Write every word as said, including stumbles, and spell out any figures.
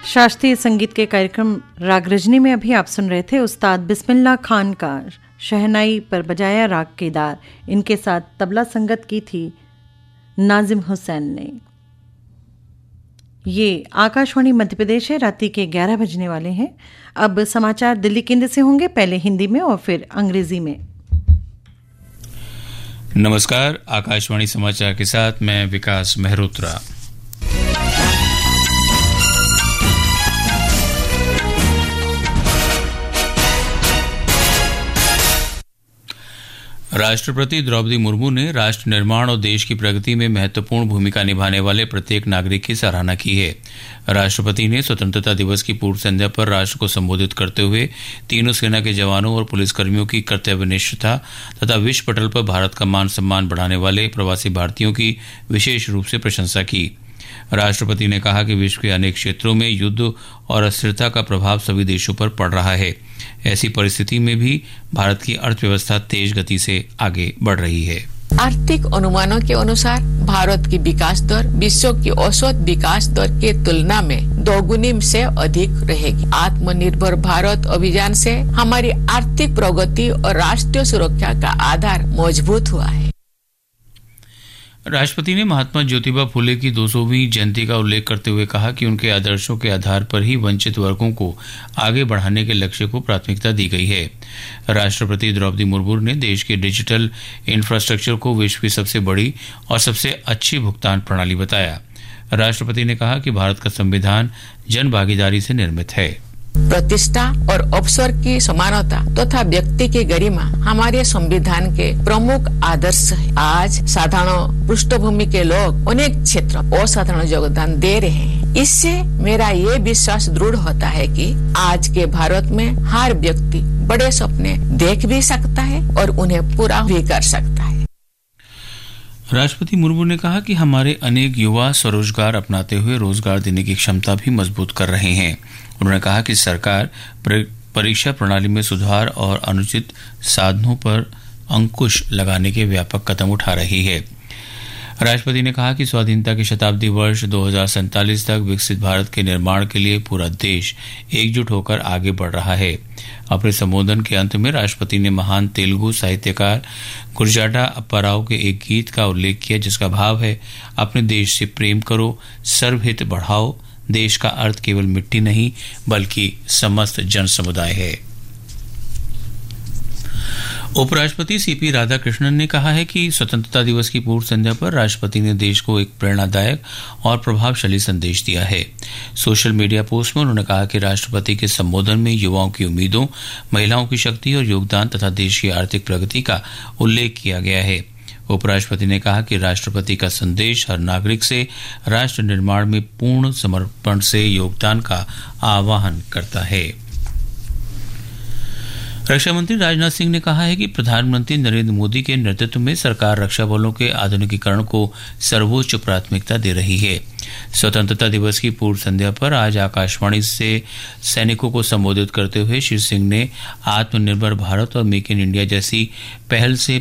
शास्त्रीय संगीत के कार्यक्रम राग रजनी में अभी आप सुन रहे थे उस्ताद बिस्मिल्लाह खान का शहनाई पर बजाया राग केदार। इनके साथ तबला संगत की थी नाजिम हुसैन ने। ये आकाशवाणी मध्य प्रदेश है। रात्रि के ग्यारह बजने वाले हैं। अब समाचार दिल्ली केंद्र से होंगे, पहले हिंदी में और फिर अंग्रेजी में। नमस्कार, आकाशवाणी समाचार के साथ मैं विकास मेहरोत्रा। राष्ट्रपति द्रौपदी मुर्मू ने राष्ट्र निर्माण और देश की प्रगति में महत्वपूर्ण भूमिका निभाने वाले प्रत्येक नागरिक की सराहना की है। राष्ट्रपति ने स्वतंत्रता दिवस की पूर्व संध्या पर राष्ट्र को संबोधित करते हुए तीनों सेना के जवानों और पुलिसकर्मियों की कर्तव्यनिष्ठता तथा विश्व पटल पर भारत का मान सम्मान बढ़ाने वाले प्रवासी भारतीयों की विशेष रूप से प्रशंसा की। राष्ट्रपति ने कहा कि विश्व के अनेक क्षेत्रों में युद्ध और अस्थिरता का प्रभाव सभी देशों पर पड़ रहा है। ऐसी परिस्थिति में भी भारत की अर्थव्यवस्था तेज गति से आगे बढ़ रही है। आर्थिक अनुमानों के अनुसार भारत की विकास दर विश्व की औसत विकास दर के तुलना में दोगुनी से अधिक रहेगी। आत्मनिर्भर भारत अभियान से हमारी आर्थिक प्रगति और राष्ट्रीय सुरक्षा का आधार मजबूत हुआ है। राष्ट्रपति ने महात्मा ज्योतिबा फुले की दो सौवीं जयंती का उल्लेख करते हुए कहा कि उनके आदर्शों के आधार पर ही वंचित वर्गों को आगे बढ़ाने के लक्ष्य को प्राथमिकता दी गई है। राष्ट्रपति द्रौपदी मुर्मू ने देश के डिजिटल इंफ्रास्ट्रक्चर को विश्व की सबसे बड़ी और सबसे अच्छी भुगतान प्रणाली बताया। राष्ट्रपति ने कहा कि भारत का संविधान जन भागीदारी से निर्मित है। प्रतिष्ठा और अवसर की समानता तथा तो व्यक्ति की गरिमा हमारे संविधान के प्रमुख आदर्श है। आज साधारण पृष्ठभूमि के लोग अनेक क्षेत्र असाधारण योगदान दे रहे हैं। इससे मेरा ये विश्वास दृढ़ होता है कि आज के भारत में हर व्यक्ति बड़े सपने देख भी सकता है और उन्हें पूरा भी कर सकता है। राष्ट्रपति मुर्मू ने कहा कि हमारे अनेक युवा स्वरोजगार अपनाते हुए रोजगार देने की क्षमता भी मजबूत कर रहे हैं। उन्होंने कहा कि सरकार परीक्षा प्रणाली में सुधार और अनुचित साधनों पर अंकुश लगाने के व्यापक कदम उठा रही है। राष्ट्रपति ने कहा कि स्वाधीनता के शताब्दी वर्ष दो हज़ार सैंतालीस तक विकसित भारत के निर्माण के लिए पूरा देश एकजुट होकर आगे बढ़ रहा है। अपने संबोधन के अंत में राष्ट्रपति ने महान तेलुगु साहित्यकार गुरजाटा अप्पाराव के एक गीत का उल्लेख किया जिसका भाव है, अपने देश से प्रेम करो, सर्वहित बढ़ाओ, देश का अर्थ केवल मिट्टी नहीं बल्कि समस्त जन समुदाय है। उपराष्ट्रपति सीपी राधाकृष्णन ने कहा है कि स्वतंत्रता दिवस की पूर्व संध्या पर राष्ट्रपति ने देश को एक प्रेरणादायक और प्रभावशाली संदेश दिया है। सोशल मीडिया पोस्ट में उन्होंने कहा कि राष्ट्रपति के संबोधन में युवाओं की उम्मीदों, महिलाओं की शक्ति और योगदान तथा देश की आर्थिक प्रगति का उल्लेख किया गया है। उपराष्ट्रपति ने कहा कि राष्ट्रपति का संदेश हर नागरिक से राष्ट्र निर्माण में पूर्ण समर्पण से योगदान का आह्वान करता है। रक्षा मंत्री राजनाथ सिंह ने कहा है कि प्रधानमंत्री नरेंद्र मोदी के नेतृत्व में सरकार रक्षा बलों के आधुनिकीकरण को सर्वोच्च प्राथमिकता दे रही है। स्वतंत्रता दिवस की पूर्व संध्या पर आज आकाशवाणी से सैनिकों को संबोधित करते हुए श्री सिंह ने आत्मनिर्भर भारत और मेक इन इंडिया जैसी पहल से